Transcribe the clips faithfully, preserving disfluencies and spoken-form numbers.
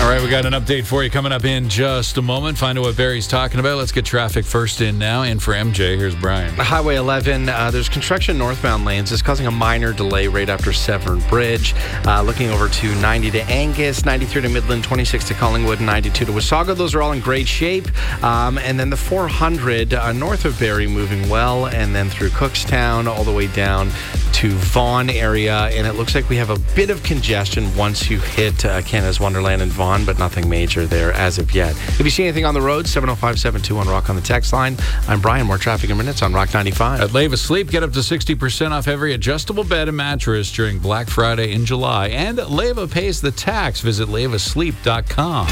All right, we got an update for you coming up in just a moment. Find out what Barry's talking about. Let's get traffic first in now. In for M J, here's Brian. Highway eleven, uh, there's construction northbound lanes. It's causing a minor delay right after Severn Bridge. Uh, looking over to ninety to Angus, ninety-three to Midland, twenty-six to Collingwood, ninety-two to Wasaga. Those are all in great shape. Um, and then the four hundred uh, north of Barrie moving well, and then through Cookstown all the way down to Vaughan area. And it looks like we have a bit of congestion once you hit uh, Canada's Wonderland and Vaughan, but nothing major there as of yet. If you see anything on the road, seven oh five, seven two one ROCK on the text line. I'm Brian. More traffic in minutes on Rock ninety-five. At Leva Sleep, get up to sixty percent off every adjustable bed and mattress during Black Friday in July. And Leva pays the tax. Visit leva sleep dot com.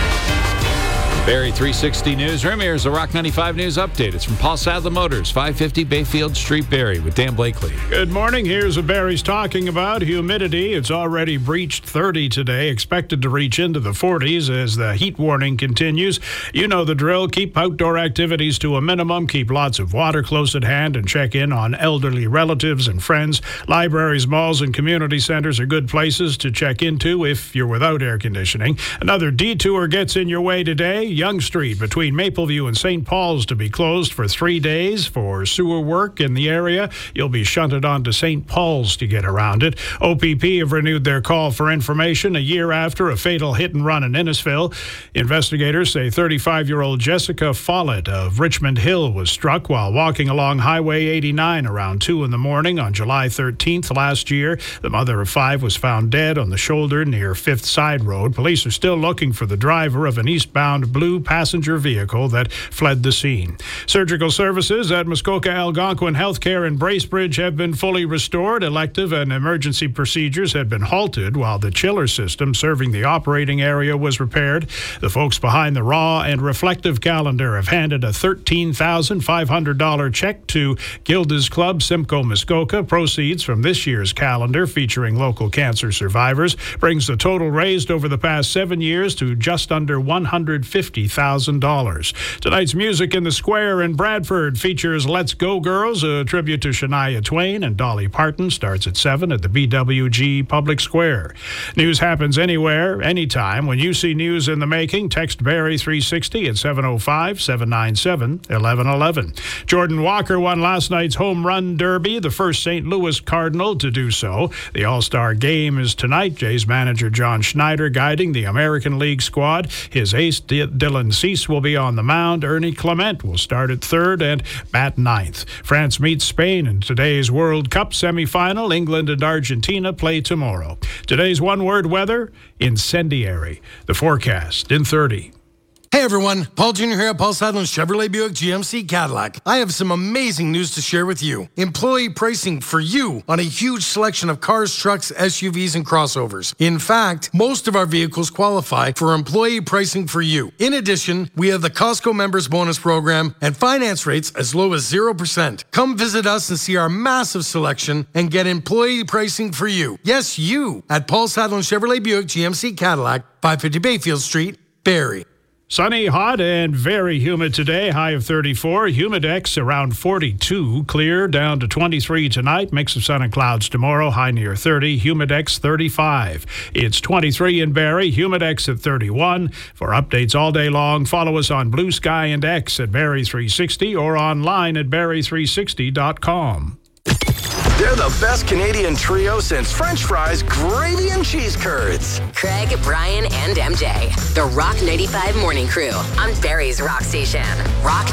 Barrie three sixty Newsroom. Here's a Rock ninety-five News Update. It's from Paul Sadler Motors, five fifty Bayfield Street, Barrie, with Dan Blakely. Good morning. Here's what Barrie's talking about. Humidity. It's already breached thirty today, expected to reach into the forties as the heat warning continues. You know the drill. Keep outdoor activities to a minimum. Keep lots of water close at hand and check in on elderly relatives and friends. Libraries, malls, and community centers are good places to check into if you're without air conditioning. Another detour gets in your way today. Yonge Street between Mapleview and Saint Paul's to be closed for three days for sewer work in the area. You'll be shunted on to Saint Paul's to get around it. O P P have renewed their call for information a year after a fatal hit and run in Innisfil. Investigators say thirty-five-year-old Jessica Follett of Richmond Hill was struck while walking along Highway eighty-nine around two in the morning on July thirteenth last year. The mother of five was found dead on the shoulder near Fifth Side Road. Police are still looking for the driver of an eastbound blue passenger vehicle that fled the scene. Surgical services at Muskoka Algonquin Healthcare in Bracebridge have been fully restored. Elective and emergency procedures had been halted while the chiller system serving the operating area was repaired. The folks behind the Raw and Reflective calendar have handed a thirteen thousand five hundred dollars check to Gilda's Club Simcoe Muskoka. Proceeds from this year's calendar featuring local cancer survivors brings the total raised over the past seven years to just under one hundred fifty thousand dollars. Tonight's Music in the Square in Bradford features Let's Go Girls, a tribute to Shania Twain and Dolly Parton, starts at seven at the B W G Public Square. News happens anywhere, anytime. When you see news in the making, text Barrie three sixty at seven oh five, seven nine seven, eleven eleven. Jordan Walker won last night's Home Run Derby, the first Saint Louis Cardinal to do so. The All-Star Game is tonight. Jays manager John Schneider guiding the American League squad. His ace, D- Dylan Cease, will be on the mound. Ernie Clement will start at third and bat ninth. France meets Spain in today's World Cup semifinal. England and Argentina play tomorrow. Today's one-word weather, incendiary. The forecast in thirty. Hey everyone, Paul Junior here at Paul Sadler Chevrolet Buick G M C Cadillac. I have some amazing news to share with you. Employee pricing for you on a huge selection of cars, trucks, S U Vs, and crossovers. In fact, most of our vehicles qualify for employee pricing for you. In addition, we have the Costco Members Bonus Program and finance rates as low as zero percent. Come visit us and see our massive selection and get employee pricing for you. Yes, you at Paul Sadler Chevrolet Buick G M C Cadillac, five fifty Bayfield Street, Barrie. Sunny, hot, and very humid today. High of thirty-four. Humidex around forty-two. Clear down to twenty-three tonight. Mix of sun and clouds tomorrow. High near thirty. Humidex thirty-five. It's twenty-three in Barrie. Humidex at thirty-one. For updates all day long, follow us on Blue Sky and X at Barrie three sixty or online at barrie three sixty dot com. They're the best Canadian trio since French fries, gravy, and cheese curds. Craig, Brian, and M J. The Rock ninety-five Morning Crew on Barrie's Rock Station. Rock